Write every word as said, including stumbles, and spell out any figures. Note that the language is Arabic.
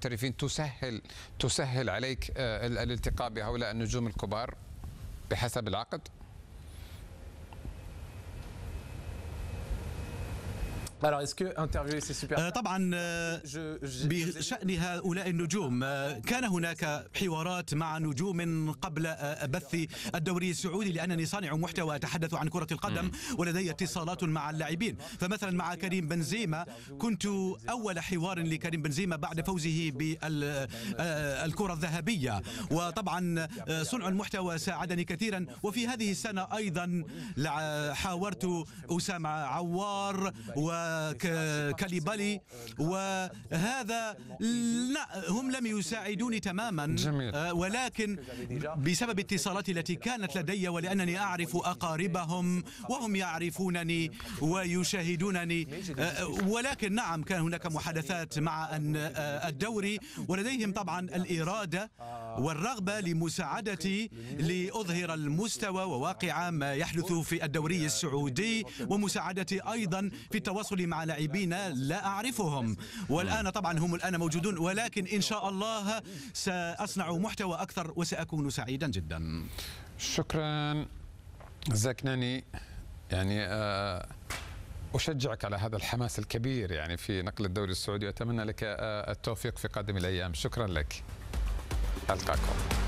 المحترفين تسهل تسهل عليك الالتقاء بهؤلاء النجوم الكبار بحسب العقد؟ طبعا بشأن هؤلاء النجوم كان هناك حوارات مع نجوم قبل بث الدوري السعودي، لأنني صانع محتوى أتحدث عن كرة القدم ولدي اتصالات مع اللاعبين. فمثلا مع كريم بنزيما كنت أول حوار لكريم بنزيما بعد فوزه بالكرة الذهبية، وطبعا صنع المحتوى ساعدني كثيرا. وفي هذه السنة أيضا حاورت أسامة عوار وكاليبالي، وهذا لا هم لم يساعدوني تماما. جميل. ولكن بسبب اتصالاتي التي كانت لدي، ولأنني أعرف أقاربهم وهم يعرفونني ويشاهدونني، ولكن نعم كان هناك محادثات مع الدوري، ولديهم طبعا الإرادة والرغبة لمساعدتي لأظهر المستوى وواقع ما يحدث في الدوري السعودي، ومساعدتي أيضا في التواصل مع لاعبين لا أعرفهم، والآن طبعا هم الآن موجودون، ولكن إن شاء الله سأصنع محتوى أكثر وسأكون سعيدا جدا. شكرا زكناني. يعني أشجعك على هذا الحماس الكبير يعني في نقل الدوري السعودي، وأتمنى لك التوفيق في قادم الأيام. شكرا لك. ألقاكم.